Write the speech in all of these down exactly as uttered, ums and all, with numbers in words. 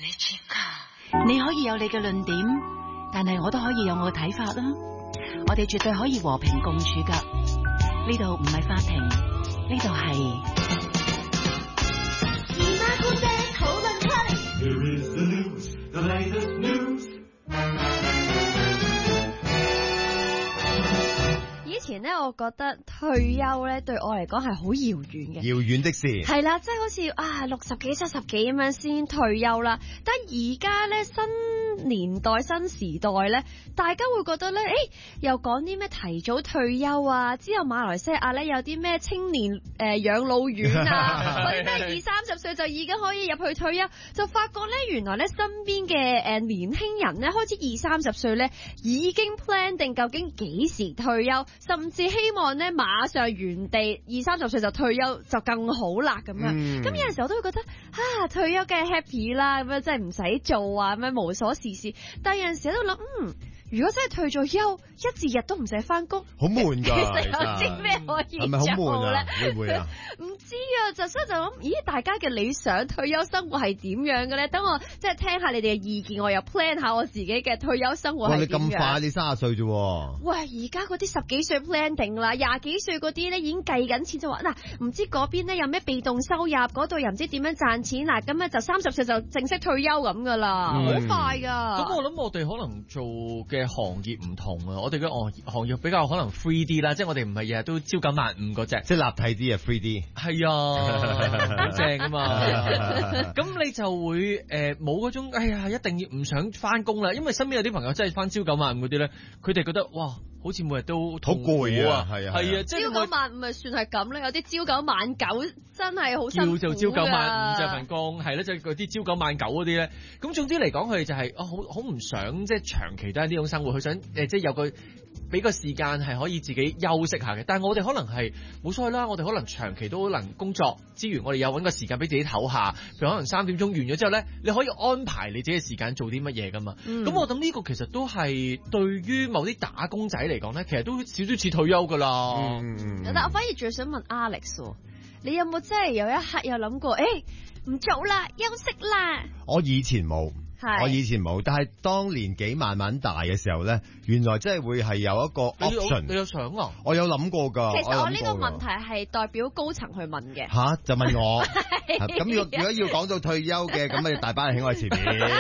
你可以有你嘅論點，但係我都可以有我嘅睇法啦。我哋絕對可以和平共處噶。呢度唔係法庭，呢度係姨媽姑姐討論區。 Here is the news, the latest news. 以前咧，我覺得退休咧對我嚟講係好遙遠嘅， 遙遠的事係啦，即係好似啊六十幾、七十幾咁樣先退休啦。但而家咧新年代、新時代咧，大家會覺得咧，誒、欸、又講啲咩提早退休啊？之後馬來西亞咧有啲咩青年誒養、呃、老院啊，或者咩二三十歲就已經可以入去退休，就發覺咧原來咧身邊嘅誒年輕人咧開始二三十歲咧已經 plan 定究竟幾時退休。甚至希望咧馬上原地二三十歲就退休就更好啦咁樣。咁、嗯、有陣時候我都會覺得啊退休梗係 happy 啦，咁樣真係唔使做啊，咁樣無所事事。但係有陣時喺度諗，嗯，如果真係退咗休，一至日都唔使翻工， 好悶㗎。 其實有啲咩可以做咧？係咪好悶啊？ 會唔會啊？ 唔知啊，就所以就諗，咦，大家嘅理想退休生活係點樣嘅咧？等我即係聽下你哋嘅意見，我又 plan 下我自己嘅退休生活係點樣。 哇！你咁快，你三十歲啫？ 喂，而家嗰啲十幾歲 plan 定啦，廿幾歲嗰啲咧已經計緊錢就話嗱，唔知嗰邊咧有咩被動收入，嗰度又唔知點樣賺錢嗱，咁咧就三十歲就正式退休咁噶啦，好、嗯、快噶。 咁我諗我哋可能做嘅行業唔同啊，我哋嘅行行業比較可能 three D 啦，即係我哋唔係日日都朝九晚五嗰隻， 即係立體啲啊 three D。 係啊，好正啊嘛。咁你就會誒冇嗰種，哎呀，一定要唔想翻工啦，因為身邊有啲朋友真係翻朝九晚五嗰啲咧，佢哋覺得哇，好似每日都好攰啊，係啊， 係啊，朝九晚五咪算係咁咧，有啲朝九晚九真係好辛苦叫做朝九晚五就份工，係咧，就嗰啲朝九晚九嗰啲咧。咁總之嚟講，佢哋就係啊，好好唔想即係長期都係呢種生活，佢想誒即係有個俾個時間係可以自己休息下嘅。但係我哋可能係冇所謂啦，我哋可能長期都能工作之餘，我哋有搵個時間俾自己唞下。譬如可能三點鐘完咗之後咧，你可以安排你自己嘅時間做啲乜嘢噶嘛。咁、嗯、我諗呢個其實都係對於某啲打工仔嚟講咧，其實都少少似退休噶啦。 嗯、但我反而最想問 Alex， 你有冇真係有一刻有諗過，誒、欸、唔做啦，休息啦？ 我以前冇。我以前冇，但係當年紀慢慢大嘅時候咧，原來真係會係有一個 option。 你有，你有想啊？ 我有諗過㗎。 其實我呢個問題係代表高層去問嘅。 吓、啊，就問我。咁如果如果要講到退休嘅，咁咪大班人喺我前面。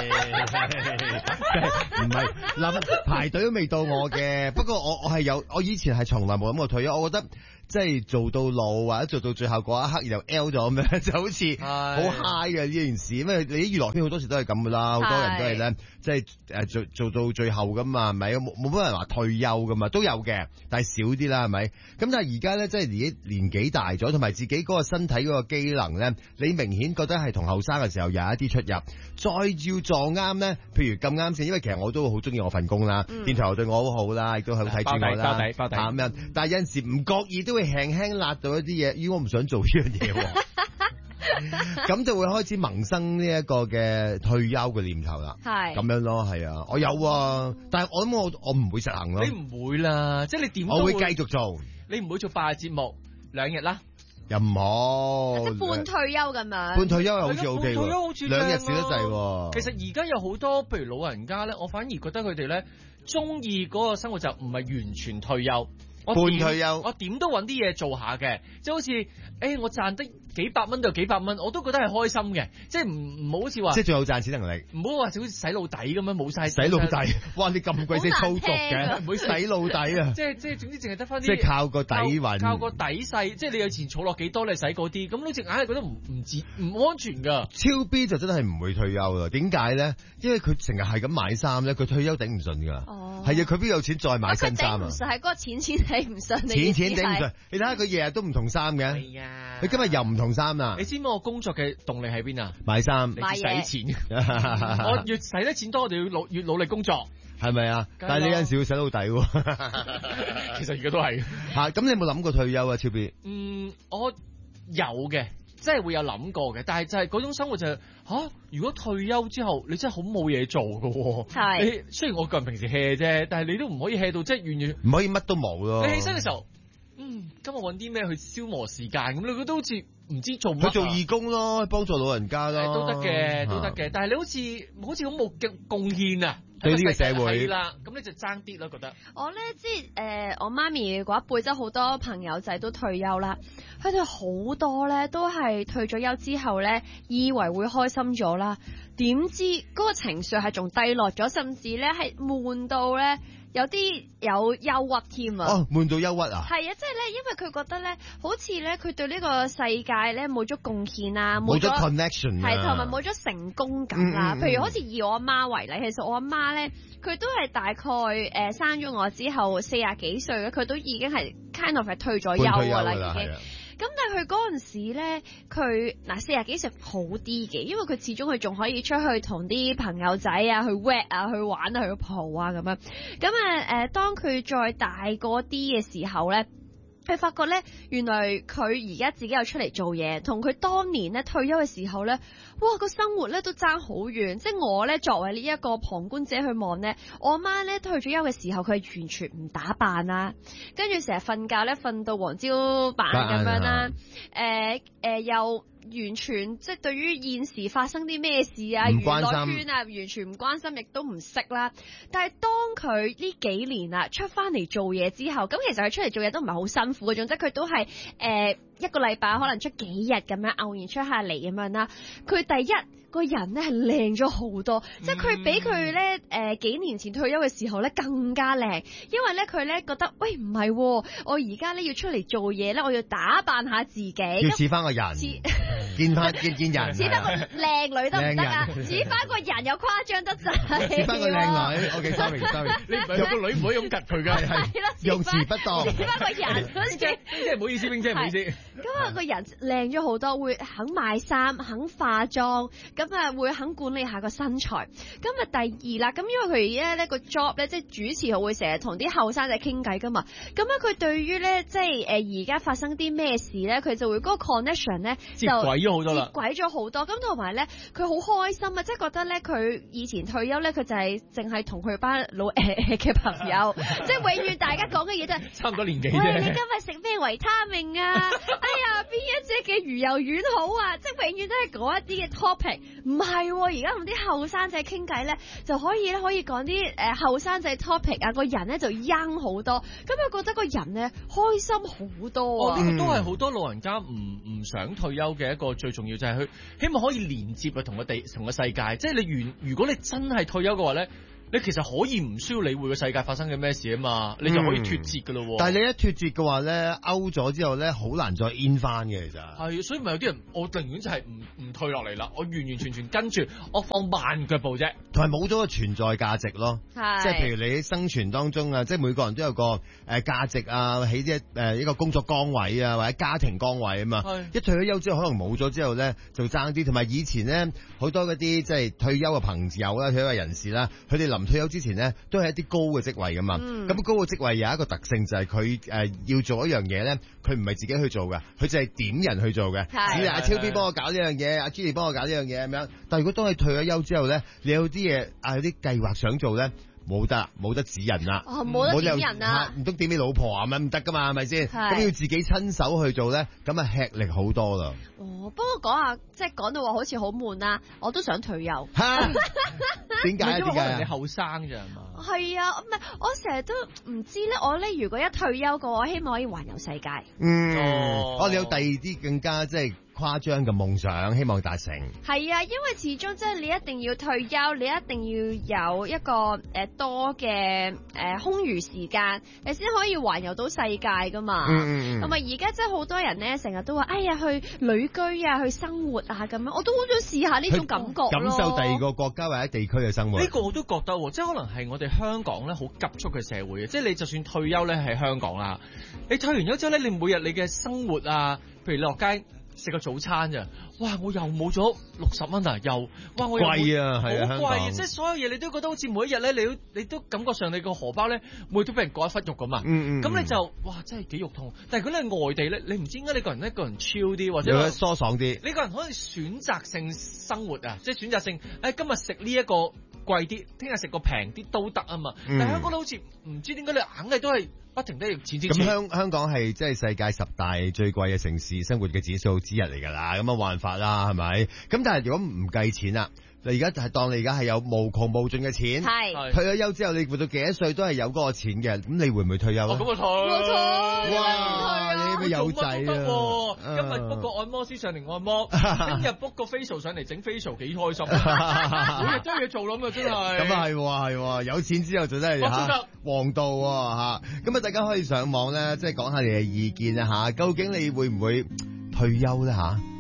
唔係諗排隊都未到我嘅。不過我我係有，我以前係從來冇諗過退休。我覺得即係做到老或者做到最後嗰一刻又 L 咗咁樣，就好似好 high 嘅呢件事。因為你啲娛樂圈好多時都係咁噶啦。好多人都係咧，即係誒做做到最後噶嘛，係咪？冇冇乜人話退休噶嘛，都有嘅，但係少啲啦，係咪？咁但係而家咧，即係年紀年紀大咗，同埋自己嗰個身體嗰個機能咧，你明顯覺得係同後生嘅時候有一啲出入。再要撞啱咧，譬如咁啱先，因為其實我都好中意我份工啦，電台又對我好好啦，亦都好睇住我啦， 包底包底咁樣。但係有陣時唔覺意都會輕輕辣到一啲嘢，如果我唔想做呢樣嘢。咁就會開始萌生呢一個嘅退休嘅念頭啦，係咁樣咯，係啊，我有啊，但係我諗我我唔會實行咯， 你唔會啦，即係你點都會， 我會繼續做， 你唔會做八日節目兩日啦， 又唔好， 即係半退休咁樣， 半退休又好似 O K 退休好似兩日少得滯。 其實而家有好多譬如老人家咧，我反而覺得佢哋咧中意嗰個生活就唔係完全退休。我半退休， 我點都揾啲嘢做下嘅，即係好似，誒、欸，我賺得幾百蚊就幾百蚊，我都覺得係開心嘅，即係唔唔好似話， 即係仲有賺錢能力， 唔好話好似洗腦底咁樣冇晒洗腦底，哇！你咁鬼死粗俗嘅，唔會洗腦底啊！ 即係即係總之淨係得翻啲， 即係靠個底運， 靠個底細，即係你有錢儲落幾多，你使嗰啲，咁好似硬係覺得唔唔自唔安全㗎。 超 B 就真係唔會退休啦，點解咧？因為佢成日係咁買衫咧，佢退休頂唔順㗎。哦，係啊，佢邊有錢再買新衫啊？ 唔係嗰個錢錢頂唔順， 錢錢頂唔順。你睇下佢日日都唔同衫嘅，係啊，佢今日又唔同衫啦。 你知唔知我工作嘅動力喺邊啊？ 買衫， 買嘢，使錢。我越使得錢多，我哋要努越努力工作， 係咪啊？但係你有陣時會使到底喎。 其實而家都係。 吓，咁你有冇諗過退休啊？超 B？ 嗯，我有嘅，即係會有諗過嘅，但係就係嗰種生活就係、是、吓、啊，如果退休之後，你真係好冇嘢做㗎。係。你雖然我個人平時 hea 啫，但係你都唔可以 hea 到即係完全唔可以乜都冇咯。 你起身嘅時候。嗯，今日搵啲咩去消磨時間咁？你覺得好似唔知做乜啊。 佢做義工咯，幫助老人家咯， 誒都得嘅，都得嘅。但係你好似好似好冇嘅貢獻啊， 對呢個社會係啦，咁你就爭啲啦，覺得。 我咧即係誒，我媽咪嗰一輩即係好多朋友仔都退休啦，佢哋好多咧都係退咗休之後咧，以為會開心咗啦，點知嗰個情緒係仲低落咗，甚至咧係悶到咧。有啲有憂鬱添啊！ 哦，悶到憂鬱啊！ 係啊，即係咧，因為佢覺得咧，好似咧，佢對呢個世界咧冇咗貢獻啊， 冇咗 connection， 係同埋冇咗成功感啊。 嗯嗯嗯譬如好似以我阿媽為例，其實我阿媽咧，佢都係大概誒、呃、生咗我之後四廿幾歲咧，佢都已經係 kind of 係退咗休㗎啦，已經。咁但係佢嗰陣時咧，佢嗱四廿幾歲好啲嘅，因為佢始終佢仲可以出去同啲朋友仔啊去 wet 啊去玩啊去蒲啊咁樣。咁啊誒，當佢再大個啲嘅時候咧，佢發覺咧，原來佢而家自己又出嚟做嘢，同佢當年咧退休嘅時候咧，哇個生活咧都爭好遠。即係我咧作為呢一個旁觀者去望咧，我阿媽咧退咗休嘅時候，佢係完全唔打扮啦，跟住成日瞓覺咧瞓到黃朝白咁樣啦，誒誒、呃呃、又。完全即係對於現時發生啲咩事啊，娛樂圈啊，完全唔關心，亦都唔識啦。但係當佢呢幾年啊出翻嚟做嘢之後，咁其實佢出嚟做嘢都唔係好辛苦嗰種，即係佢都係誒、呃、一個禮拜可能出幾日咁樣，偶然出下嚟咁樣啦。佢第一個人咧係靚咗好多，嗯、即係佢比佢咧誒幾年前退休嘅時候咧更加靚，因為咧佢咧覺得喂唔係、哦，我而家咧要出嚟做嘢咧，我要打扮下自己， 要似翻個人。見翻見見人， 似翻個靚女得唔得啊？似翻個人又誇張得滯， 似翻個靚女。OK，sorry sorry， 你唔係有個女唔可以咁及佢㗎，係用詞不當。 似翻個人嗰時， 即係唔好意思，冰姐唔好意思。 咁啊，個人靚咗好多，會肯買衫，肯化妝，咁啊會肯管理下個身材。咁啊第二啦，咁因為佢而家呢個 job 咧，即係主持，會成日同啲後生仔傾偈㗎嘛。咁啊佢對於咧即係誒而家發生啲咩事咧，佢就會嗰個 connection 咧就。好多啦，接軌咗好多，咁同埋咧，佢好開心啊！即係覺得咧，佢以前退休咧，佢就係淨係同佢班老誒嘅朋友，即係永遠大家講嘅嘢都係差唔多年紀啫。 喂，你今日食咩維他命啊？哎呀，邊一隻嘅魚油丸好啊？即係永遠都係講一啲嘅 topic。唔係，而家同啲後生仔傾偈咧，就可以咧可以講啲誒後生仔 topic 啊，個人咧就 young 好多，咁佢覺得個人咧開心好多啊！ 哦，呢個都係好多老人家唔唔想退休嘅一個最重要，就係佢希望可以連接啊同個地同個世界。即係你如如果你真係退休嘅話咧，你其實可以唔需要理會個世界發生嘅咩事啊嘛，你就可以脫節噶咯。 但係你一脫節嘅話咧，out 咗之後咧，好難再 in 翻嘅其實。 係，所以咪有啲人，我寧願就係唔唔退落嚟啦，我完完全全跟住，我放慢腳步啫。 同埋冇咗個存在價值咯，即係譬如你喺生存當中啊，即係每個人都有個誒價值啊，喺即係誒一個工作崗位啊，或者家庭崗位啊嘛。一退咗休之後，可能冇咗之後咧，就爭啲。同埋以前咧，好多嗰啲即係退休嘅朋友啦、退休嘅人士啦，佢哋臨退休之前咧，都係一啲高嘅職位噶嘛。咁、嗯、高嘅職位有一個特性就係佢誒要做一樣嘢咧，佢唔係自己去做嘅，佢就係點人去做嘅。只係阿超 B 幫我搞呢樣嘢，阿 Judy 幫我搞呢樣嘢咁樣。但係如果當你退咗休之後咧，你有啲嘢啊，有啲計劃想做咧，冇得冇得指人啦， 冇、哦、得點人啊， 唔通點你老婆啊？咪唔得噶嘛，係咪先？咁要自己親手去做咧，咁啊吃力好多啦。 哦，不過講下，即係講到話好似好悶啊，我都想退休。 點解？點解？ 你後生咋係嘛？ 係啊，唔係我成日都唔知咧。我咧如果一退休嘅話，我希望可以環遊世界。 嗯，哦，哦你有第二啲更加即係誇張嘅夢想，希望達成。係啊，因為始終即係你一定要退休，你一定要有一個誒、呃、多嘅誒、呃、空餘時間，你先可以環遊到世界噶嘛。嗯，同埋而家真係好多人咧，成日都話哎呀去旅居啊，去生活啊咁樣，我都好想試下呢種感覺， 感受第二個國家或者地區嘅生活。 呢個我都覺得，即係可能係我哋香港咧好急速嘅社會嘅，即係你就算退休咧喺香港啦，你退完休之後咧，你每日你嘅生活啊，譬如你落街食個早餐咋，哇！我又冇咗六十蚊啊，又哇！我又貴啊，係啊， 好貴啊！即係所有嘢你都覺得好似每一日咧，你都你都感覺上你個荷包咧，每日都俾人割一忽肉咁啊！嗯嗯，咁你就哇，真係幾肉痛。但係如果你係外地咧，你唔知點解你個人一個人超啲，或者疏爽啲， 你個人可以選擇性生活啊，即係選擇性，誒、哎、今日食呢一個貴啲，聽日食個平啲都得啊嘛。 嗯但係香港都好似唔知點解你硬係都係不停都要錢錢咁錢。 香香港係即係世界十大最貴嘅城市生活嘅指數之一嚟㗎啦，咁啊冇辦法啦，係咪？咁但係如果唔計錢啦，你而家就係當你而家係有無窮無盡嘅錢， 係退咗休之後你活到幾多歲都係有嗰個錢嘅，咁你會唔會退休啊？ 哦，咁啊退， 冇錯哇！你咪有仔做乜都得啊！ 喎今日 book 個按摩師上嚟按摩，聽日 book 個 facial 上嚟整 facial，幾開心啊！每日都有嘢做啦嘛，真係。 咁啊係喎係喎，有錢之後就真係嚇乜都得王道喎嚇。咁啊大家可以上網咧，即係講下你嘅意見啊嚇。究竟你會唔會退休咧嚇？